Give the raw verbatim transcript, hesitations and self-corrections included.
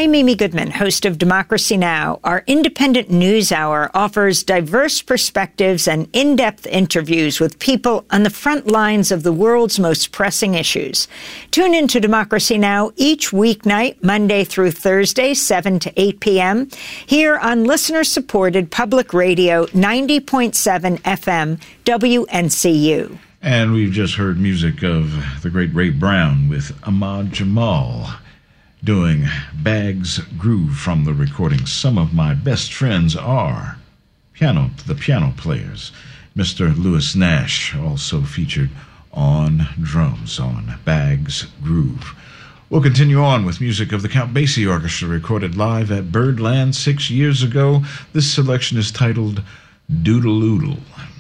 I'm Amy Goodman, host of Democracy Now! Our independent news hour offers diverse perspectives and in-depth interviews with people on the front lines of the world's most pressing issues. Tune into Democracy Now! Each weeknight, Monday through Thursday, seven to eight p.m., here on listener-supported public radio ninety point seven F M W N C U. And we've just heard music of the great Ray Brown with Ahmad Jamal doing Bags Groove from the recording Some of My Best Friends Are piano, the piano players. Mister Lewis Nash also featured on drums on Bags Groove. We'll continue on with music of the Count Basie Orchestra recorded live at Birdland six years ago. This selection is titled Doodle Oodle.